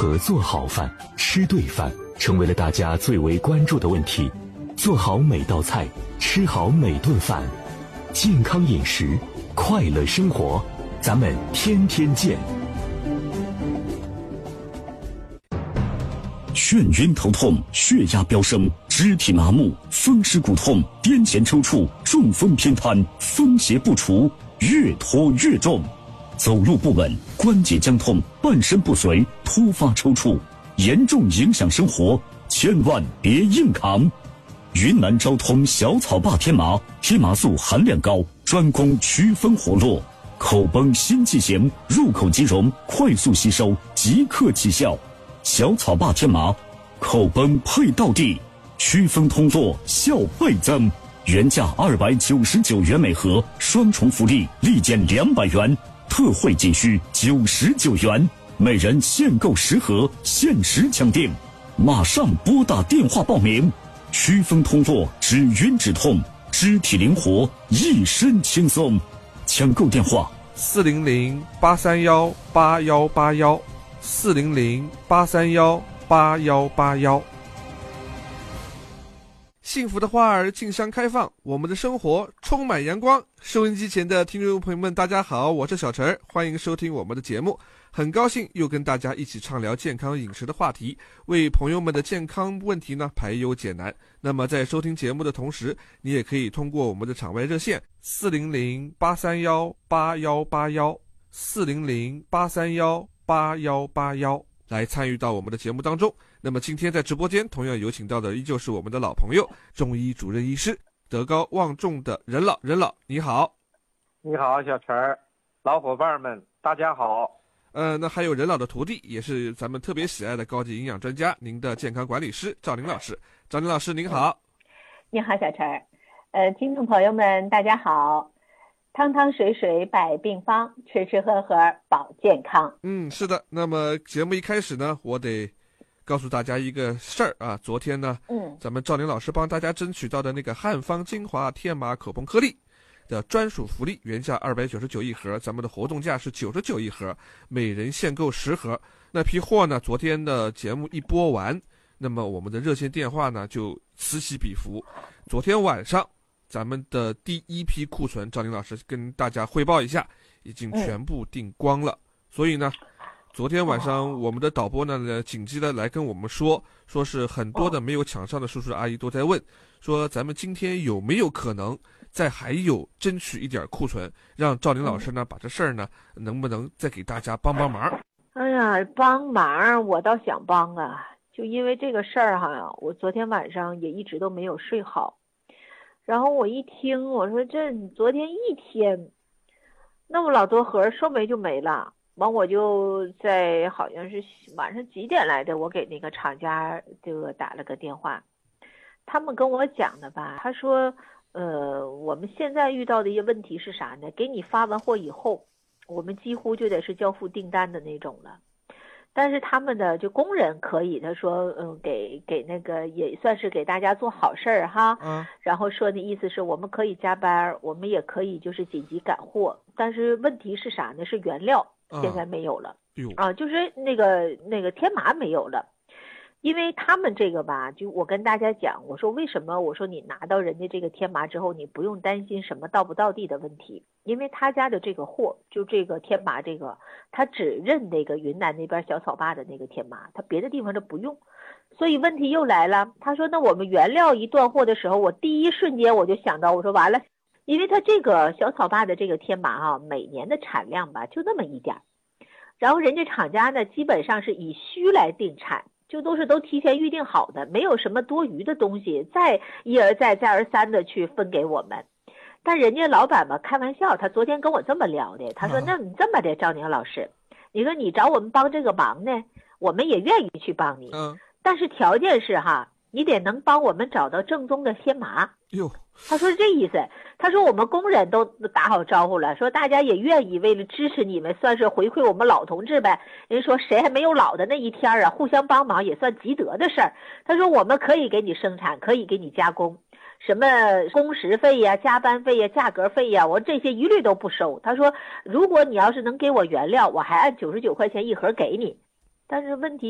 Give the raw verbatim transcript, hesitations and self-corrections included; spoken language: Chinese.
何做好饭、吃对饭，成为了大家最为关注的问题。做好每道菜，吃好每顿饭，健康饮食，快乐生活，咱们天天见。 眩晕头痛、血压飙升、肢体麻木、风湿骨痛、癫痫抽搐、中风偏瘫，风邪不除，越拖越重。走路不稳，关节僵痛，半身不遂，突发抽搐，严重影响生活，千万别硬扛。云南昭通小草坝天麻，天麻素含量高，专攻祛风活络，口崩心悸咸，入口即溶，快速吸收，即刻起效。小草坝天麻，口崩配到地，祛风通络，效倍增。原价二百九十九元每盒，双重福利，立减两百元，特惠仅需九十九元，每人限购十盒，限时抢订，马上拨打电话报名。祛风通络，止晕止痛，肢体灵活，一身轻松。抢购电话： 四零零八三幺八幺八幺。四零零八三幺八幺八幺。幸福的花儿竞相开放，我们的生活充满阳光。收音机前的听众朋友们，大家好，我是小陈，欢迎收听我们的节目。很高兴又跟大家一起畅聊健康饮食的话题，为朋友们的健康问题呢排忧解难。那么在收听节目的同时，你也可以通过我们的场外热线四零零八三幺八幺八幺四零零八三幺八幺八幺来参与到我们的节目当中。那么今天在直播间同样有请到的依旧是我们的老朋友，中医主任医师德高望重的任老。任老你好。 你好小陈，老伙伴们大家好。 呃，那还有任老的徒弟，也是咱们特别喜爱的高级营养专家，您的健康管理师赵宁老师。赵宁老师您好。 你好小陈，呃，听众朋友们大家好。汤汤水水百病方，吃吃喝喝保健康。 嗯，是的。那么节目一开始呢，我得告诉大家一个事儿啊。昨天呢，嗯，咱们赵宁老师帮大家争取到的那个汉方精华天麻口崩颗粒的专属福利，原价二百九十九一盒，咱们的活动价是九十九一盒，每人限购十盒。那批货呢，昨天的节目一播完，那么我们的热线电话呢就此起彼伏。昨天晚上咱们的第一批库存，赵宁老师跟大家汇报一下，已经全部订光了。嗯、所以呢，昨天晚上我们的导播呢紧急的来跟我们说，说是很多的没有抢上的叔叔阿姨都在问，说咱们今天有没有可能再还有争取一点库存，让赵宁老师呢把这事儿呢能不能再给大家帮帮忙？ 哎呀，帮忙我倒想帮啊，就因为这个事儿哈，我昨天晚上也一直都没有睡好。然后我一听，我说这昨天一天那么老多盒说没就没了，完我就在好像是晚上几点来的，我给那个厂家这个打了个电话，他们跟我讲的吧，他说呃我们现在遇到的一些问题是啥呢，给你发完货以后，我们几乎就得是交付订单的那种了。但是他们的就工人可以，他说，嗯，给给那个也算是给大家做好事儿哈，嗯，然后说的意思是我们可以加班，我们也可以就是紧急赶货，但是问题是啥呢？是原料现在没有了，嗯、啊，就是那个那个天麻没有了。因为他们这个吧，就我跟大家讲，我说为什么我说你拿到人家这个天麻之后，你不用担心什么到不到地的问题，因为他家的这个货，就这个天麻这个，他只认那个云南那边小草坝的那个天麻，他别的地方他不用。所以问题又来了，他说那我们原料一断货的时候，我第一瞬间我就想到，我说完了，因为他这个小草坝的这个天麻啊，每年的产量吧就那么一点，然后人家厂家呢基本上是以需来定产，就都是都提前预定好的，没有什么多余的东西再一而再再而三的去分给我们。但人家老板嘛开玩笑，他昨天跟我这么聊的，他说那你这么的赵宁老师，你说你找我们帮这个忙呢，我们也愿意去帮你，但是条件是哈，你得能帮我们找到正宗的天麻。哟，他说这意思，他说我们工人都打好招呼了，说大家也愿意为了支持你们，算是回馈我们老同志呗。人说谁还没有老的那一天啊，互相帮忙也算积德的事儿。他说我们可以给你生产，可以给你加工，什么工时费呀、加班费呀、价格费呀，我这些一律都不收。他说如果你要是能给我原料，我还按九十九块钱一盒给你。但是问题